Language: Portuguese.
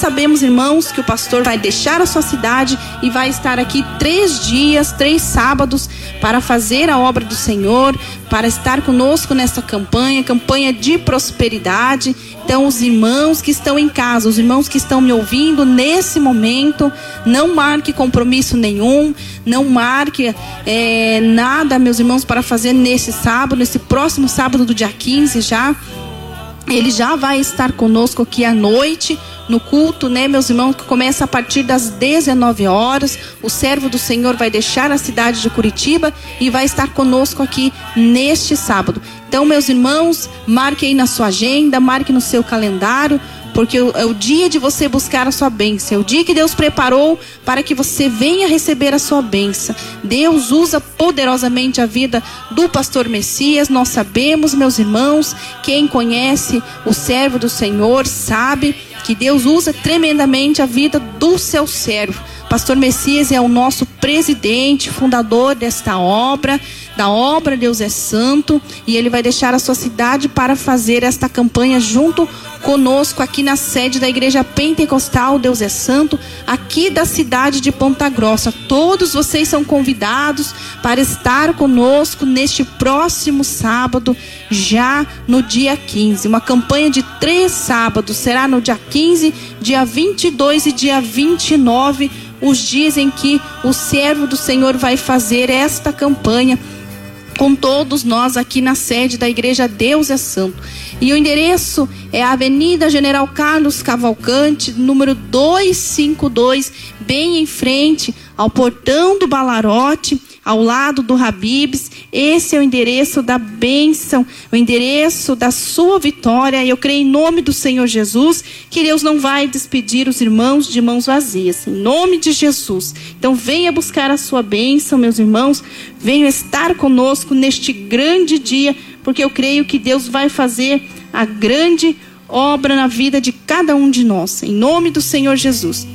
sabemos, irmãos, que o pastor vai deixar a sua cidade e vai estar aqui 3 dias, 3 sábados, para fazer a obra do Senhor, para estar conosco nesta campanha de prosperidade. Então, os irmãos que estão em casa, os irmãos que estão me ouvindo nesse momento, não marque compromisso nenhum, não marque nada, meus irmãos, para fazer nesse sábado, nesse próximo sábado do dia 15 já. Ele já vai estar conosco aqui à noite, no culto, né, meus irmãos, que começa a partir das 19 horas. O servo do Senhor vai deixar a cidade de Curitiba e vai estar conosco aqui neste sábado. Então, meus irmãos, marque aí na sua agenda, marque no seu calendário, porque é o dia de você buscar a sua bênção, é o dia que Deus preparou para que você venha receber a sua bênção. Deus usa poderosamente a vida do pastor Messias. Nós sabemos, meus irmãos, quem conhece o servo do Senhor sabe que Deus usa tremendamente a vida do seu servo. Pastor Messias é o nosso presidente, fundador desta obra, da obra Deus é Santo, e ele vai deixar a sua cidade para fazer esta campanha junto conosco aqui na sede da Igreja Pentecostal Deus é Santo, aqui da cidade de Ponta Grossa. Todos vocês são convidados para estar conosco neste próximo sábado, já no dia 15. Uma campanha de 3 sábados, será no dia 15, dia 22 e dia 29, os dias em que o servo do Senhor vai fazer esta campanha com todos nós aqui na sede da Igreja Deus é Santo. E o endereço é a Avenida General Carlos Cavalcante, número 252, bem em frente ao portão do Balarote, ao lado do Habib's. Esse é o endereço da bênção, o endereço da sua vitória. E eu creio em nome do Senhor Jesus que Deus não vai despedir os irmãos de mãos vazias, em nome de Jesus. Então venha buscar a sua bênção, meus irmãos, venham estar conosco neste grande dia, porque eu creio que Deus vai fazer a grande obra na vida de cada um de nós, em nome do Senhor Jesus.